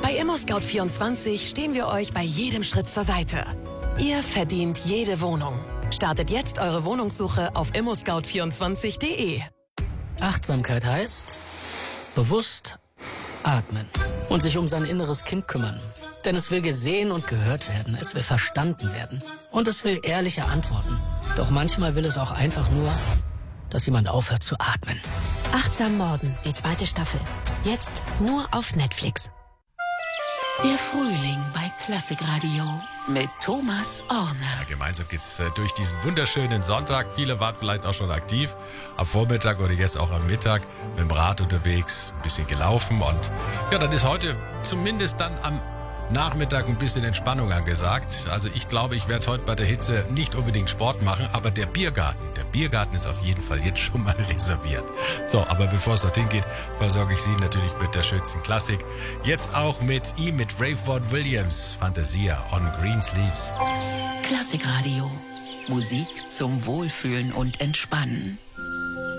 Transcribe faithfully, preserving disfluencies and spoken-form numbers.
Bei ImmoScout vierundzwanzig stehen wir euch bei jedem Schritt zur Seite. Ihr verdient jede Wohnung. Startet jetzt eure Wohnungssuche auf immo scout vierundzwanzig punkt de. Achtsamkeit heißt bewusst atmen und sich um sein inneres Kind kümmern. Denn es will gesehen und gehört werden, es will verstanden werden und es will ehrliche Antworten. Doch manchmal will es auch einfach nur, dass jemand aufhört zu atmen. Achtsam Morden, die zweite Staffel. Jetzt nur auf Netflix. Der Frühling bei Klassikradio mit Thomas Orner. Ja, gemeinsam geht's äh, durch diesen wunderschönen Sonntag. Viele waren vielleicht auch schon aktiv am Vormittag oder jetzt auch am Mittag mit dem Rad unterwegs, ein bisschen gelaufen. Und ja, dann ist heute zumindest dann am Nachmittag ein bisschen Entspannung angesagt. Also ich glaube, ich werde heute bei der Hitze nicht unbedingt Sport machen, aber der Biergarten, der Biergarten ist auf jeden Fall jetzt schon mal reserviert. So, aber bevor es dorthin geht, versorge ich Sie natürlich mit der schönsten Klassik. Jetzt auch mit ihm, mit Rayford Williams, Fantasia on Green Sleeves. Klassikradio. Musik zum Wohlfühlen und Entspannen.